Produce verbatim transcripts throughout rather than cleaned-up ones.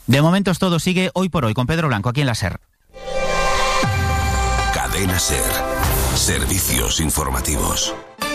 De momento es todo, sigue Hoy por Hoy con Pedro Blanco aquí en la SER. Cadena SER. Servicios informativos.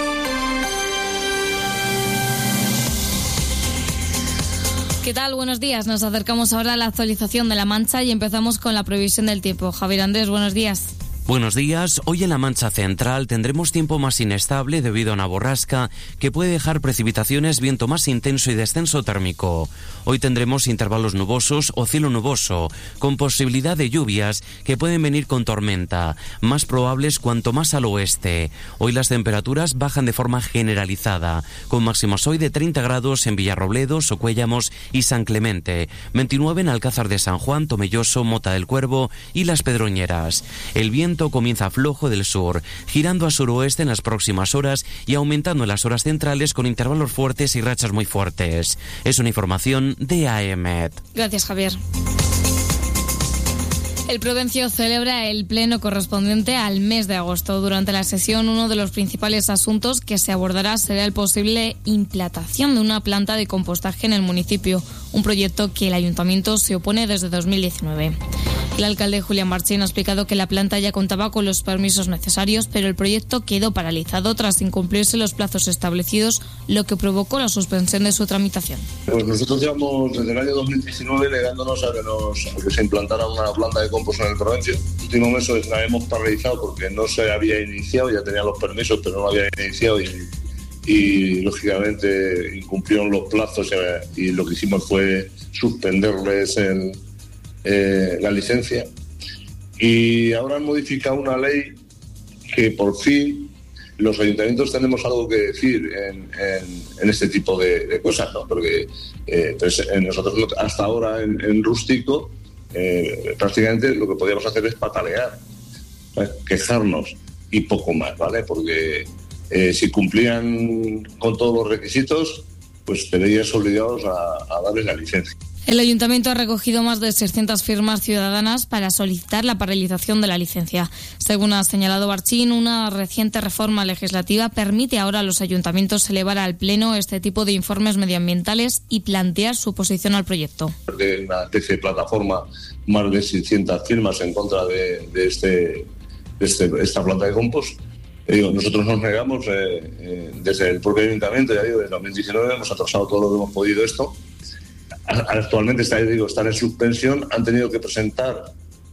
¿Qué tal? Buenos días. Nos acercamos ahora a la actualización de La Mancha y empezamos con la previsión del tiempo. Javier Andrés, buenos días. Buenos días. Hoy en la Mancha Central tendremos tiempo más inestable debido a una borrasca que puede dejar precipitaciones, viento más intenso y descenso térmico. Hoy tendremos intervalos nubosos o cielo nuboso, con posibilidad de lluvias que pueden venir con tormenta, más probables cuanto más al oeste. Hoy las temperaturas bajan de forma generalizada, con máximas hoy de treinta grados en Villarrobledo, Socuéllamos y San Clemente, veintinueve en Alcázar de San Juan, Tomelloso, Mota del Cuervo y Las Pedroñeras. El viento comienza flojo del sur, girando a suroeste en las próximas horas y aumentando en las horas centrales con intervalos fuertes y rachas muy fuertes. Es una información de A E M E T. Gracias, Javier. El Provencio celebra el pleno correspondiente al mes de agosto. Durante la sesión, uno de los principales asuntos que se abordará será el posible implantación de una planta de compostaje en el municipio, un proyecto que el Ayuntamiento se opone desde dos mil diecinueve. El alcalde Julián Marchín ha explicado que la planta ya contaba con los permisos necesarios, pero el proyecto quedó paralizado tras incumplirse los plazos establecidos, lo que provocó la suspensión de su tramitación. Pues nosotros llevamos desde el año dos mil diecinueve negándonos a que, nos, a que se implantara una planta de compost en el Provencio. El último mes la hemos paralizado porque no se había iniciado, ya tenía los permisos, pero no lo había iniciado y, y lógicamente incumplieron los plazos y, y lo que hicimos fue suspenderles el... Eh, la licencia, y ahora han modificado una ley que por fin los ayuntamientos tenemos algo que decir en, en, en este tipo de, de cosas, ¿no? Porque eh, pues, nosotros hasta ahora en, en Rústico eh, prácticamente lo que podíamos hacer es patalear, ¿sabes? Quejarnos y poco más, ¿vale? Porque eh, si cumplían con todos los requisitos, pues te veías obligados a, a darles la licencia. El Ayuntamiento ha recogido más de seiscientas firmas ciudadanas para solicitar la paralización de la licencia. Según ha señalado Barchín, una reciente reforma legislativa permite ahora a los ayuntamientos elevar al Pleno este tipo de informes medioambientales y plantear su posición al proyecto. De una especie de plataforma, más de seiscientas firmas en contra de, de, este, de este, esta planta de compost. Digo, nosotros nos negamos eh, eh, desde el propio Ayuntamiento, ya digo, desde dos mil diecinueve hemos atrasado todo lo que hemos podido esto. Actualmente está, digo, están en suspensión, han tenido que presentar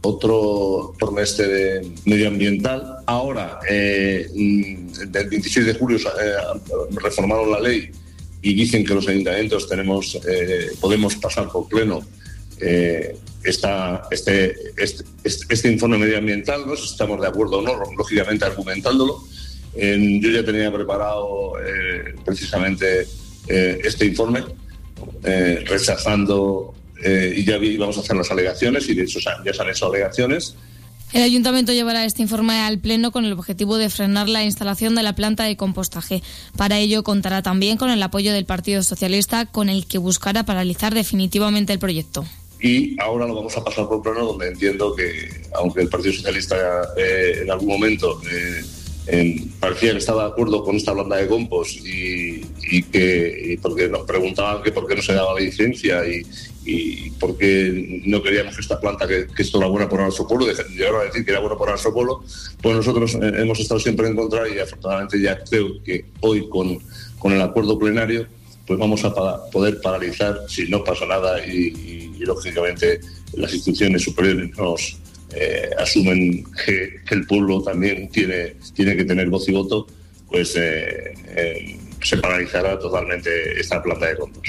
otro informe este de medioambiental. Ahora, eh, del veintiséis de julio eh, reformaron la ley y dicen que los ayuntamientos tenemos eh, podemos pasar por pleno eh, esta, este, este, este, este informe medioambiental, no sé si estamos de acuerdo o no, lógicamente argumentándolo. Eh, yo ya tenía preparado eh, precisamente eh, este informe. Eh, rechazando eh, y ya vi, vamos a hacer las alegaciones y de hecho ya se han hecho alegaciones. El Ayuntamiento llevará este informe al Pleno con el objetivo de frenar la instalación de la planta de compostaje. Para ello contará también con el apoyo del Partido Socialista, con el que buscará paralizar definitivamente el proyecto. Y ahora lo vamos a pasar por Pleno, donde entiendo que, aunque el Partido Socialista eh, en algún momento eh, Eh, parecía que estaba de acuerdo con esta planta de compost y, y que y porque nos preguntaban que por qué no se daba la licencia y, y por qué no queríamos que esta planta, que, que esto era buena por nuestro pueblo, llegaron a decir que era bueno por nuestro pueblo, pues nosotros eh, hemos estado siempre en contra y afortunadamente ya creo que hoy con, con el acuerdo plenario pues vamos a pa- poder paralizar si no pasa nada y, y, y lógicamente las instituciones superiores nos Eh, asumen que, que el pueblo también tiene, tiene que tener voz y voto, pues eh, eh, se paralizará totalmente esta planta de compost.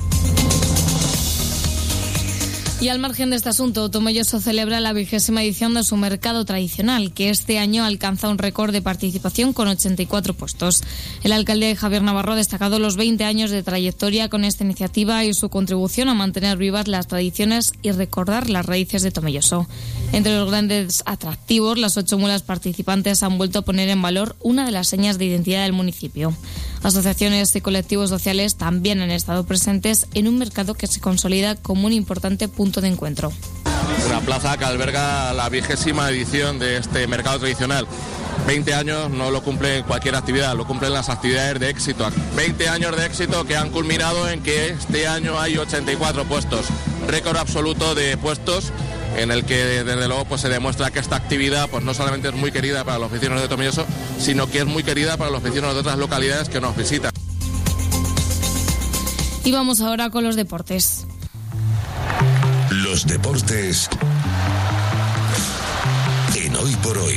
Y al margen de este asunto, Tomelloso celebra la vigésima edición de su mercado tradicional, que este año alcanza un récord de participación con ochenta y cuatro puestos. El alcalde Javier Navarro ha destacado los veinte años de trayectoria con esta iniciativa y su contribución a mantener vivas las tradiciones y recordar las raíces de Tomelloso. Entre los grandes atractivos, las ocho mulas participantes han vuelto a poner en valor una de las señas de identidad del municipio. Asociaciones y colectivos sociales también han estado presentes en un mercado que se consolida como un importante punto de encuentro. Una plaza que alberga la vigésima edición de este mercado tradicional. veinte años no lo cumple cualquier actividad, lo cumplen las actividades de éxito. veinte años de éxito que han culminado en que este año hay ochenta y cuatro puestos, récord absoluto de puestos, en el que desde luego pues se demuestra que esta actividad pues no solamente es muy querida para los vecinos de Tomelloso, sino que es muy querida para los vecinos de otras localidades que nos visitan. Y vamos ahora con los deportes. Los deportes en Hoy por Hoy.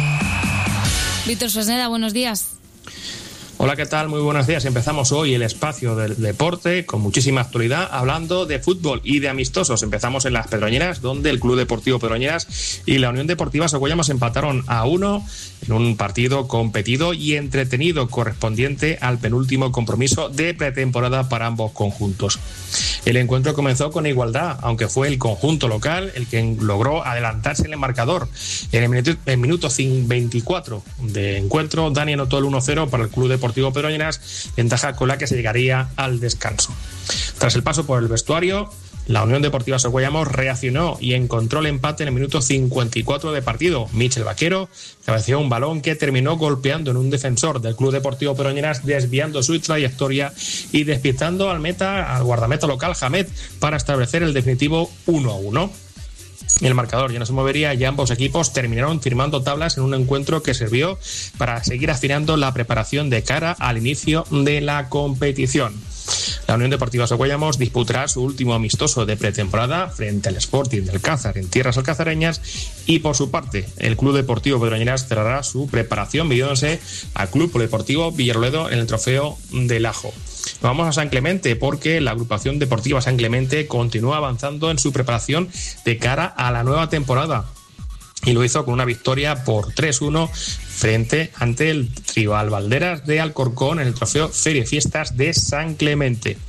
Víctor Fresneda, buenos días. Hola, ¿qué tal? Muy buenos días. Empezamos hoy el espacio del deporte con muchísima actualidad, hablando de fútbol y de amistosos. Empezamos en las Pedroñeras, donde el Club Deportivo Pedroñeras y la Unión Deportiva Socuellamos empataron a uno en un partido competido y entretenido correspondiente al penúltimo compromiso de pretemporada para ambos conjuntos. El encuentro comenzó con igualdad, aunque fue el conjunto local el que logró adelantarse en el marcador. En el minuto, el minuto veinticuatro de encuentro, Dani anotó el uno cero para el Club Deportivo Pedroñeras, ventaja con la que se llegaría al descanso. Tras el paso por el vestuario, la Unión Deportiva Socuellamos reaccionó y encontró el empate en el minuto cincuenta y cuatro de partido. Michel Vaquero cabeceó un balón que terminó golpeando en un defensor del Club Deportivo Pedroñeras, desviando su trayectoria y despistando al meta, al guardameta local Hamed, para establecer el definitivo uno a uno. El marcador ya no se movería y ambos equipos terminaron firmando tablas en un encuentro que sirvió para seguir afinando la preparación de cara al inicio de la competición. La Unión Deportiva Socuellamos disputará su último amistoso de pretemporada frente al Sporting del Cázar en tierras alcazareñas, y por su parte el Club Deportivo Pedroñeras cerrará su preparación midiéndose al Club Polideportivo Villarroledo en el Trofeo del Ajo. Nos vamos a San Clemente, porque la agrupación deportiva San Clemente continúa avanzando en su preparación de cara a la nueva temporada, y lo hizo con una victoria por tres uno frente ante el Tribal Valderas de Alcorcón en el Trofeo Feria y Fiestas de San Clemente.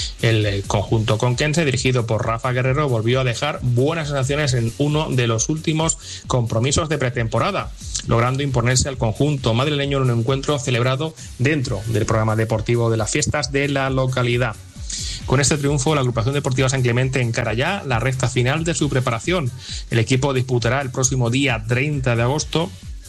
El conjunto conquense, dirigido por Rafa Guerrero, volvió a dejar buenas sensaciones en uno de los últimos compromisos de pretemporada, logrando imponerse al conjunto madrileño en un encuentro celebrado dentro del programa deportivo de las fiestas de la localidad. Con este triunfo, la agrupación deportiva San Clemente encara ya la recta final de su preparación. El equipo disputará el próximo día treinta de agosto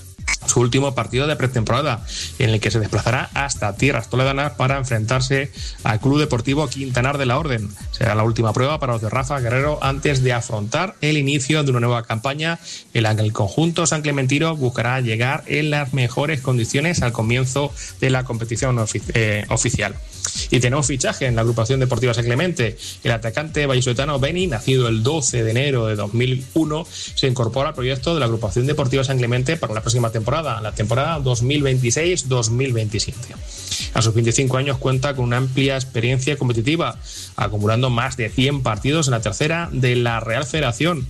su último partido de pretemporada, en el que se desplazará hasta tierras toledanas para enfrentarse al Club Deportivo Quintanar de la Orden. Será la última prueba para los de Rafa Guerrero antes de afrontar el inicio de una nueva campaña en la que el conjunto sanclementino buscará llegar en las mejores condiciones al comienzo de la competición ofici- eh, oficial. Y tenemos fichaje en la agrupación deportiva San Clemente. El atacante vallisoletano Beni, nacido el doce de enero de dos mil uno, se incorpora al proyecto de la agrupación deportiva San Clemente para la próxima temporada, la temporada dos mil veintiséis dos mil veintisiete. A sus veinticinco años cuenta con una amplia experiencia competitiva, acumulando más de cien partidos en la tercera de la Real Federación,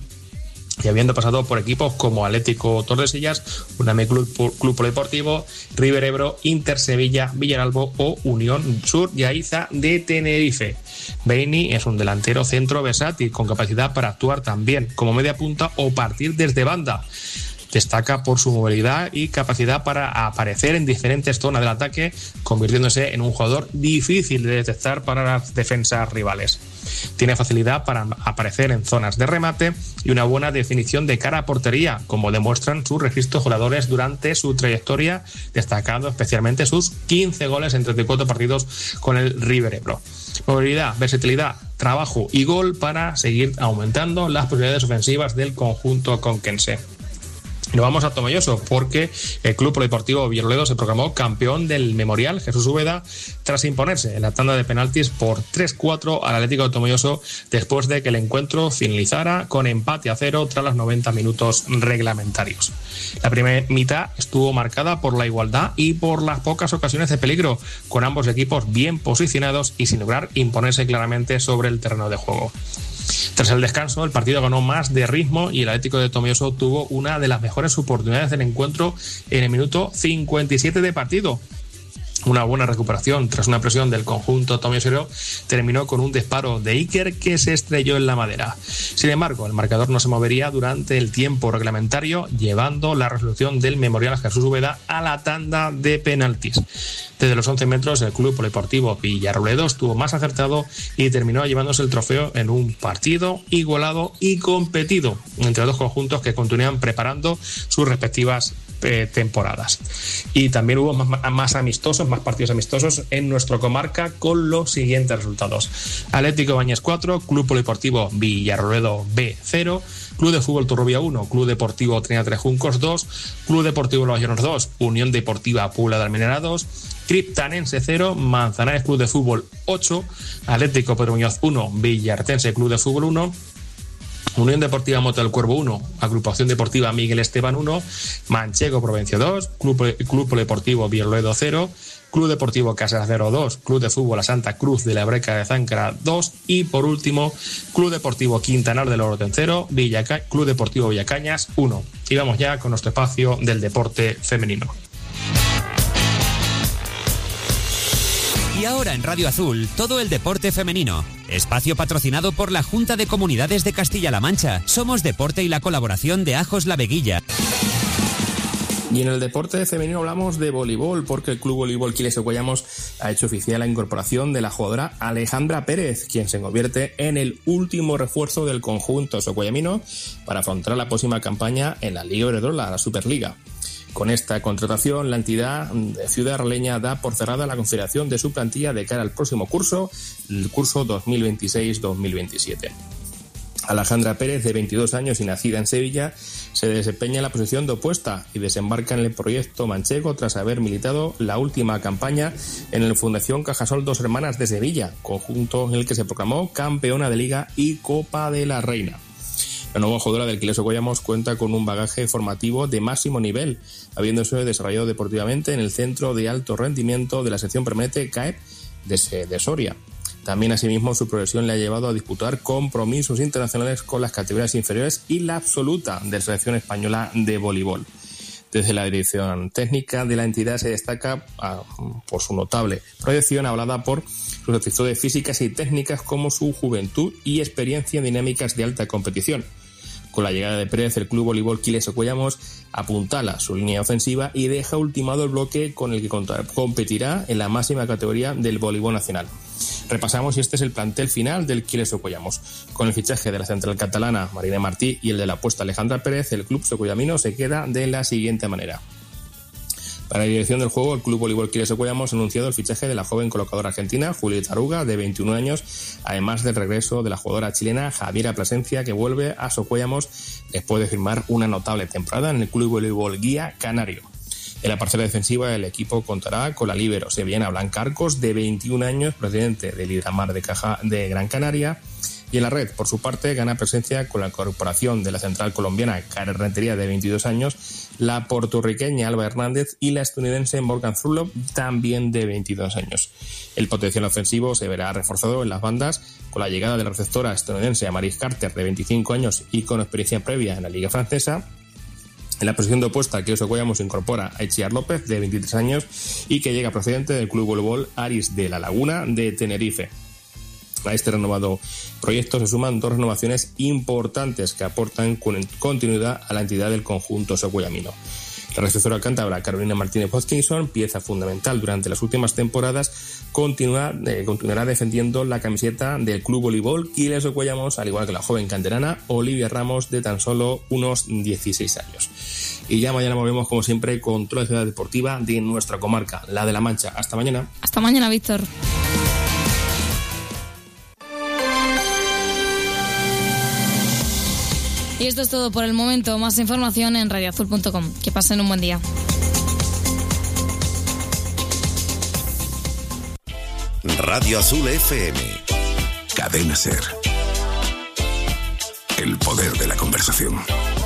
y habiendo pasado por equipos como Atlético Tordesillas, Uname Club, Club Polideportivo, River Ebro, Inter Sevilla, Villaralbo o Unión Sur Yaiza de Tenerife. Beini es un delantero centro versátil con capacidad para actuar también como media punta o partir desde banda. Destaca por su movilidad y capacidad para aparecer en diferentes zonas del ataque, convirtiéndose en un jugador difícil de detectar para las defensas rivales. Tiene facilidad para aparecer en zonas de remate y una buena definición de cara a portería, como demuestran sus registros goleadores durante su trayectoria, destacando especialmente sus quince goles en treinta y cuatro partidos con el River Ebro. Movilidad, versatilidad, trabajo y gol para seguir aumentando las posibilidades ofensivas del conjunto conquense. Nos vamos a Tomelloso, porque el Club Polideportivo Villarroledo se proclamó campeón del Memorial Jesús Úbeda tras imponerse en la tanda de penaltis por tres cuatro al Atlético de Tomelloso, después de que el encuentro finalizara con empate a cero tras los noventa minutos reglamentarios. La primera mitad estuvo marcada por la igualdad y por las pocas ocasiones de peligro, con ambos equipos bien posicionados y sin lograr imponerse claramente sobre el terreno de juego. Tras el descanso, el partido ganó más de ritmo y el Atlético de Tomelloso tuvo una de las mejores oportunidades del encuentro en el minuto cincuenta y siete de partido. Una buena recuperación tras una presión del conjunto tomellosero terminó con un disparo de Iker que se estrelló en la madera. Sin embargo, el marcador no se movería durante el tiempo reglamentario, llevando la resolución del Memorial Jesús Úbeda a la tanda de penaltis. Desde los once metros, el Club Polideportivo Villarroledo estuvo más acertado y terminó llevándose el trofeo en un partido igualado y competido entre dos conjuntos que continúan preparando sus respectivas eh, temporadas. Y también hubo más, más amistosos, más partidos amistosos en nuestra comarca con los siguientes resultados: Atlético Bañés cuatro, Club Polideportivo Villarroledo B cero, Club de Fútbol Turrubia uno, Club Deportivo Trinidad Tres Juncos dos, Club Deportivo Los Llanos dos, Unión Deportiva Puebla de Almenara dos, Criptanense cero, Manzanares Club de Fútbol ocho, Atlético Pedro Muñoz uno, Villartense Club de Fútbol uno, Unión Deportiva Mota del Cuervo uno, Agrupación Deportiva Miguel Esteban uno, Manchego Provencio dos, Club, Club Polideportivo Villarroledo cero, Club Deportivo Casacero dos, Club de Fútbol La Santa Cruz de la Breca de Záncara dos y por último Club Deportivo Quintanar del Orden cero, Villaca- Club Deportivo Villacañas uno. Y vamos ya con nuestro espacio del deporte femenino. Y ahora en Radio Azul, todo el deporte femenino. Espacio patrocinado por la Junta de Comunidades de Castilla-La Mancha. Somos Deporte y la colaboración de Ajos La Veguilla. Y en el deporte femenino hablamos de voleibol, porque el Club Voleibol Quiles Ocollamos ha hecho oficial la incorporación de la jugadora Alejandra Pérez, quien se convierte en el último refuerzo del conjunto socollamino para afrontar la próxima campaña en la Liga Iberdrola, la Superliga. Con esta contratación, la entidad de Ciudad Realeña da por cerrada la configuración de su plantilla de cara al próximo curso, el curso dos mil veintiséis dos mil veintisiete. Alejandra Pérez, de veintidós años y nacida en Sevilla, se desempeña en la posición de opuesta y desembarca en el proyecto manchego tras haber militado la última campaña en la Fundación Cajasol Dos Hermanas de Sevilla, conjunto en el que se proclamó campeona de Liga y Copa de la Reina. La nueva jugadora del Quiles Ocollamos cuenta con un bagaje formativo de máximo nivel, habiéndose desarrollado deportivamente en el Centro de Alto Rendimiento de la sección permanente C A E P de, de Soria. También, asimismo, su progresión le ha llevado a disputar compromisos internacionales con las categorías inferiores y la absoluta de la selección española de voleibol. Desde la dirección técnica de la entidad se destaca uh, por su notable proyección, hablada por sus aptitudes físicas y técnicas, como su juventud y experiencia en dinámicas de alta competición. Con la llegada de Pérez, el Club Voleibol Quiles Ocollamos apuntala su línea ofensiva y deja ultimado el bloque con el que competirá en la máxima categoría del voleibol nacional. Repasamos y este es el plantel final del Quiles Ocollamos. Con el fichaje de la central catalana Marina Martí y el de la apuesta Alejandra Pérez, el club socollamino se queda de la siguiente manera. Para la dirección del juego, el Club Voleibol Quiles Ocollamos ha anunciado el fichaje de la joven colocadora argentina Julieta Aruga, de veintiún años, además del regreso de la jugadora chilena Javiera Plasencia, que vuelve a Socollamos después de firmar una notable temporada en el Club Voleibol Guía Canario. En la parcela defensiva, el equipo contará con la líbero sevillana Blanca Arcos, de veintiún años, procedente del Hidramar de, Caja, de Gran Canaria. Y en la red, por su parte, gana presencia con la incorporación de la central colombiana Karen Rentería, de veintidós años, la puertorriqueña Alba Hernández y la estadounidense Morgan Thurlop, también de veintidós años. El potencial ofensivo se verá reforzado en las bandas con la llegada de la receptora estadounidense Amaris Carter, de veinticinco años y con experiencia previa en la Liga Francesa. En la posición de opuesta, Quiles Ocollamos incorpora a Echiar López, de veintitrés años, y que llega procedente del Club Voleibol Aris de la Laguna, de Tenerife. A este renovado proyecto se suman dos renovaciones importantes que aportan continuidad a la entidad del conjunto socollamino. La receptora cántabra Carolina Martínez Hodgkinson, pieza fundamental durante las últimas temporadas, continúa, eh, continuará defendiendo la camiseta del Club Voleibol Quiles Ocollamos, al igual que la joven canterana Olivia Ramos, de tan solo unos dieciséis años. Y ya mañana volvemos, como siempre, con toda la ciudad deportiva de nuestra comarca, la de La Mancha. Hasta mañana. Hasta mañana, Víctor. Y esto es todo por el momento. Más información en radio azul punto com. Que pasen un buen día. Radio Azul F M. Cadena SER. El poder de la conversación.